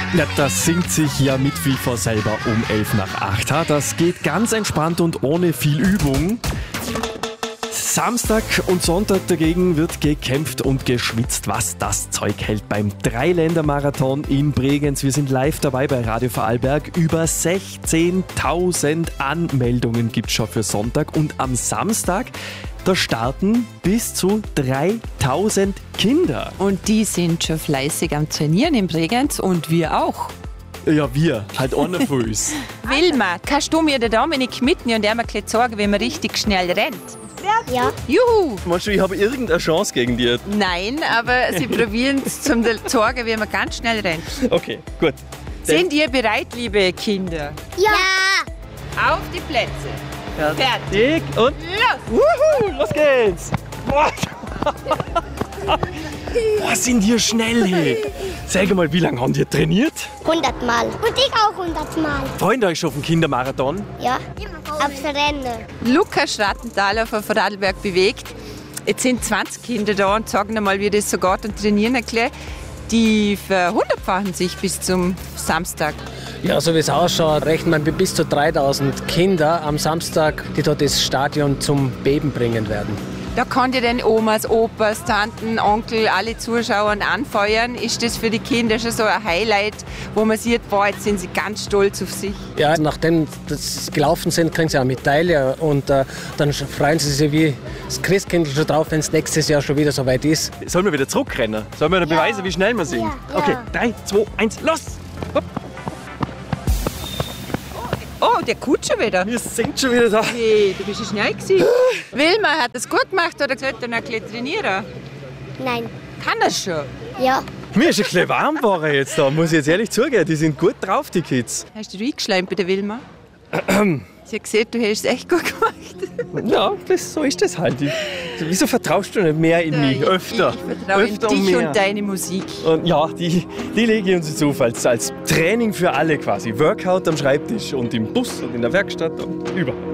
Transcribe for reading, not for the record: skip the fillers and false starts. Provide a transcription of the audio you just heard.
Ja, das singt sich ja mit Viva selber um 7:55. Ha? Das geht ganz entspannt und ohne viel Übung. Samstag und Sonntag dagegen wird gekämpft und geschwitzt, was das Zeug hält beim Dreiländermarathon in Bregenz. Wir sind live dabei bei Radio Vorarlberg. Über 16.000 Anmeldungen gibt es schon für Sonntag. Und am Samstag, da starten bis zu 3.000 Kinder. Und die sind schon fleißig am Trainieren in Bregenz und wir auch. Ja, wir, halt einer von uns. Wilma, kannst du mir den Dominik mitnehmen und der mir gleich zeigen, wie man richtig schnell rennt? Ja. Juhu! Meinst du, ich habe irgendeine Chance gegen dich? Nein, aber sie probieren es zum zeigen, wie man ganz schnell rennt. Okay, gut. Sind ihr bereit, liebe Kinder? Ja. Auf die Plätze. Fertig und Los! wuhu, los geht's! Boah, Boah, sind die schnell, hey. Sag mal, wie lange haben die trainiert? 100 Mal. Und ich auch 100 Mal. Freut euch schon auf den Kindermarathon? Ja. Aufs Rennen. Lukas Schrattenthaler von Vorarlberg bewegt. Jetzt sind 20 Kinder da und sagen einmal, wie das so geht und trainieren erklärt. Die verhundertfachen sich bis zum Samstag. Ja, so wie es ausschaut, rechnen wir mit bis zu 3.000 Kinder am Samstag, die dort das Stadion zum Beben bringen werden. Da kann dir dann Omas, Opas, Tanten, Onkel, alle Zuschauer anfeuern. Ist das für die Kinder schon so ein Highlight, wo man sieht, boah, jetzt sind sie ganz stolz auf sich? Ja, nachdem sie gelaufen sind, kriegen sie eine Medaille und dann freuen sie sich wie das Christkind schon drauf, wenn es nächstes Jahr schon wieder so weit ist. Sollen wir wieder zurückrennen? Sollen wir beweisen, wie schnell wir sind? Ja. Okay, 3, 2, 1, los! Hopp. Oh, der kutscht schon wieder. Wir sind schon wieder da. Hey, du bist ja schnell gewesen. Wilma, hat das gut gemacht oder sollte er noch ein bisschen trainieren? Nein. Kann er schon? Ja. Mir ist ein bisschen warm geworden jetzt da, muss ich jetzt ehrlich zugeben. Die sind gut drauf, die Kids. Hast du eingeschleimt bei der Wilma? Sie hat gesehen, du hast es echt gut gemacht. Ja, so ist das halt. Wieso vertraust du nicht mehr in mich? Öfter. Ich vertraue in Öfter dich mehr. und deine Musik. Und ja, die lege ich uns jetzt auf als Training für alle quasi. Workout am Schreibtisch und im Bus und in der Werkstatt und überall.